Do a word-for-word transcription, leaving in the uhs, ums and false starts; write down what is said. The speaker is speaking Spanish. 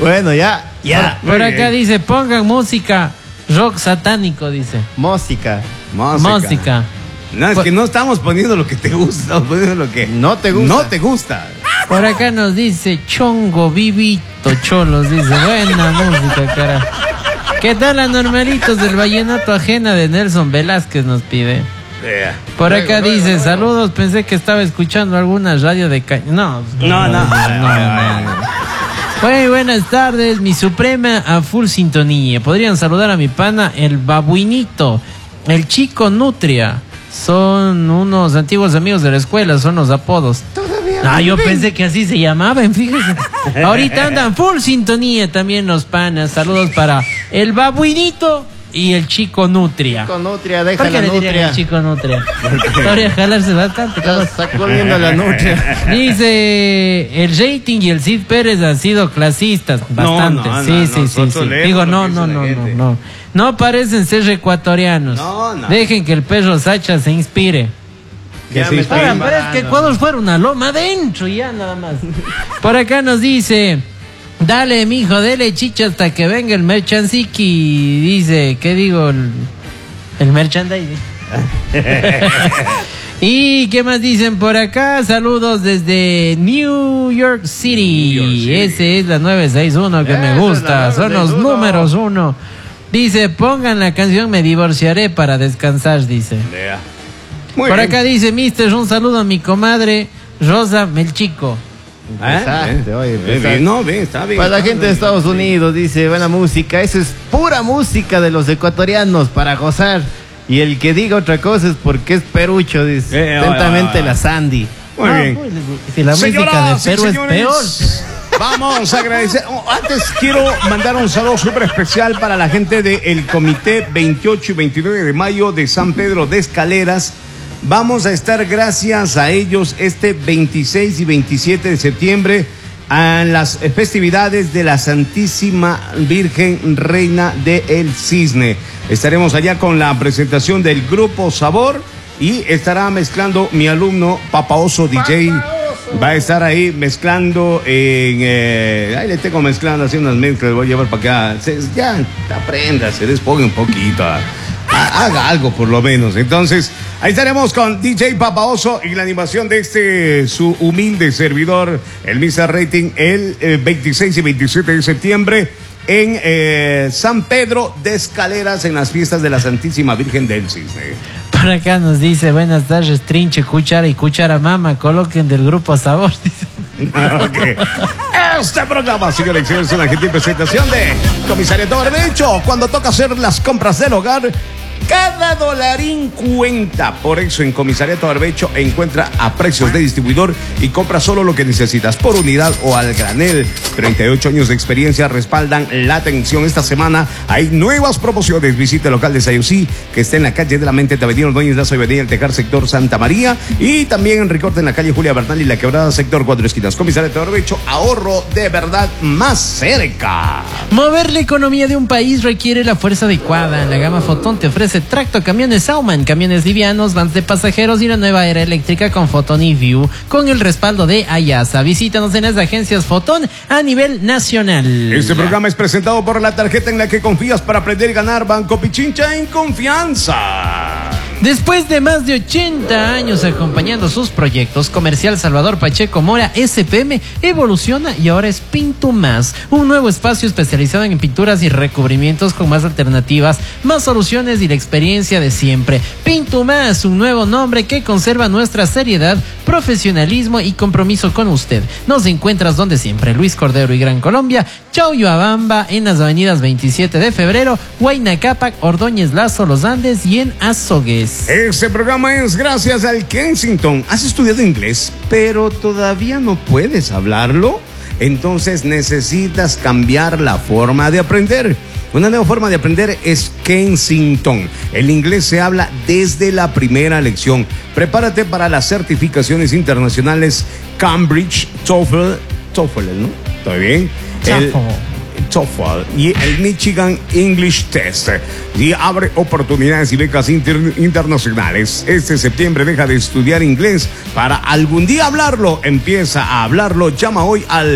Bueno, ya, ya. Por, por acá dice, pongan música rock satánico, dice. Música. Música. Música. No, es Por- que no estamos poniendo lo que te gusta, estamos poniendo lo que No te gusta. no te gusta. Por acá nos dice Chongo Vivito Cholos, dice, buena música, cara. ¿Qué tal, anormalitos del vallenato ajena de Nelson Velázquez? Nos pide. Yeah. Por acá Luego, dice, luego, luego. saludos, pensé que estaba escuchando alguna radio de ca... No, No, no. no, no, no. Muy buenas tardes, mi suprema a full sintonía. Podrían saludar a mi pana, el babuinito, el chico Nutria. Son unos antiguos amigos de la escuela, son los apodos. Ah, yo pensé que así se llamaban, fíjese. Ahorita andan full sintonía también los panas. Saludos para el babuinito y el chico Nutria. Con nutria, ¿Por deja qué la le dirían nutria. el chico Nutria? Podría jalarse bastante. Ya cabrón. está comiendo la nutria. Dice, el rating y el Cid Pérez han sido clasistas, bastante. no, no, sí, no, sí, sí, nosotros sí. leemos Digo, lo no, que no, dice la no, no, gente. no. No parecen ser ecuatorianos. No, no. Dejen que el perro Sacha se inspire. Que Ya se me está Ahora, inspire. pero es que Ecuador fuera una loma adentro y ya nada más. Por acá nos dice, dale, mijo, dele chicha hasta que venga el merchanciki. Dice, ¿qué digo? El, el merchandising. ¿Y qué más dicen por acá? Saludos desde New York City. New York City. Ese es la nueve seis uno que Esa me es la gusta. Son los nueve seis uno. números uno. Dice, pongan la canción Me divorciaré para descansar, dice. Yeah. Muy Por bien. acá dice, mister, un saludo a mi comadre Rosa Melchico. ¿Eh? Empezaste, oye, Bien, empezaste. bien, no, bien, está bien. Para la está gente de bien. Estados Unidos, dice, buena música. Eso es pura música de los ecuatorianos para gozar. Y el que diga otra cosa es porque es perucho, dice. Eh, Atentamente ah, ah. la Sandy. Muy Ah, bien. pues, si la música de Señoras y Perú es señores, peor. Vamos a agradecer. Oh, antes quiero mandar un saludo súper especial para la gente del Comité veintiocho y veintinueve de mayo de San Pedro de Escaleras. Vamos a estar gracias a ellos este veintiséis y veintisiete de septiembre en las festividades de la Santísima Virgen Reina del Cisne. Estaremos allá con la presentación del Grupo Sabor y estará mezclando mi alumno Papa Oso D J. Va a estar ahí mezclando en... Eh, ahí le tengo mezclando, haciendo unas mezclas, voy a llevar para acá. Se, ya, aprenda, se despogue un poquito. a- a- haga algo por lo menos. Entonces, ahí estaremos con D J Papa Oso y la animación de este, su humilde servidor, el mister Rating, el eh, veintiséis y veintisiete de septiembre en eh, San Pedro de Escaleras, en las fiestas de la Santísima Virgen del Cisne. Por acá nos dice, buenas tardes, trinche, cuchara y cuchara mama, coloquen del grupo Sabor. Dice. Okay. Este programa, señores y señores, es una gentil presentación de Comisariato Barbecho. Cuando toca hacer las compras del hogar, cada dolarín cuenta. Por eso en Comisariato Barbecho encuentra a precios de distribuidor y compra solo lo que necesitas por unidad o al granel. treinta y ocho años de experiencia respaldan la atención. Esta semana hay nuevas promociones. Visite el local de Sayusí, que está en la calle de la Mente, Avenida Ordóñez Lazo y Avenida El Tejar, sector Santa María. Y también en Ricorte, en la calle Julia Bernal y la Quebrada, sector Cuatro Esquinas. Comisariato Barbecho, ahorro de verdad más cerca. Mover la economía de un país requiere la fuerza adecuada. La gama Fotón te ofrece tracto camiones Auman, camiones livianos, vans de pasajeros y la nueva era eléctrica con Fotón y View, con el respaldo de Ayasa. Visítanos en las agencias Fotón a nivel nacional. Este programa es presentado por la tarjeta en la que confías para aprender y ganar. Banco Pichincha en confianza. Después de más de ochenta años acompañando sus proyectos, Comercial Salvador Pacheco Mora S P M evoluciona y ahora es Pinto Más, un nuevo espacio especializado en pinturas y recubrimientos con más alternativas, más soluciones y la experiencia de siempre. Pinto Más, un nuevo nombre que conserva nuestra seriedad, profesionalismo y compromiso con usted. Nos encuentras donde siempre, Luis Cordero y Gran Colombia, Chauyabamba, en las avenidas veintisiete de febrero, Huayna Cápac, Ordóñez Lazo, Los Andes y en Azogues. Este programa es gracias al Kensington. ¿Has estudiado inglés, pero todavía no puedes hablarlo? Entonces necesitas cambiar la forma de aprender. Una nueva forma de aprender es Kensington. El inglés se habla desde la primera lección. Prepárate para las certificaciones internacionales Cambridge, TOEFL, TOEFL, ¿no? ¿Está bien? El TOEFL y el Michigan English Test. Y abre oportunidades y becas inter- internacionales. Este septiembre deja de estudiar inglés para algún día hablarlo. Empieza a hablarlo. Llama hoy al